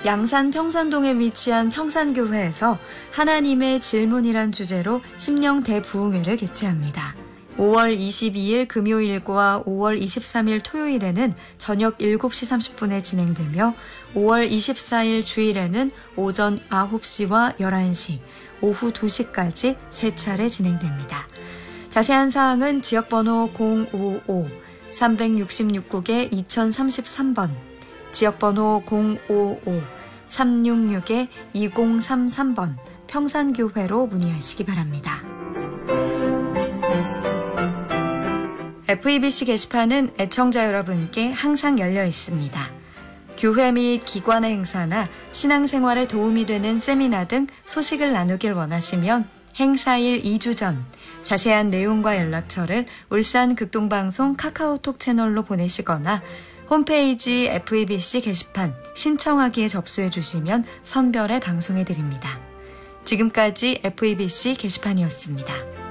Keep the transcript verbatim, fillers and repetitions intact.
양산 평산동에 위치한 평산교회에서 하나님의 질문이란 주제로 심령 대부흥회를 개최합니다. 오월 이십이일 금요일과 오월 이십삼일 토요일에는 저녁 일곱 시 삼십 분에 진행되며 오월 이십사일 주일에는 오전 아홉 시와 열한 시, 오후 두 시까지 세 차례 진행됩니다. 자세한 사항은 지역번호 공오오 삼육육 개 이천삼십삼 번, 지역번호 공오오 삼육육 개 이공삼삼 번 평산교회로 문의하시기 바랍니다. 에프이비씨 게시판은 애청자 여러분께 항상 열려 있습니다. 교회 및 기관의 행사나 신앙생활에 도움이 되는 세미나 등 소식을 나누길 원하시면 행사일 이 주 전 자세한 내용과 연락처를 울산 극동방송 카카오톡 채널로 보내시거나 홈페이지 에프이비씨 게시판 신청하기에 접수해 주시면 선별해 방송해 드립니다. 지금까지 에프이비씨 게시판이었습니다.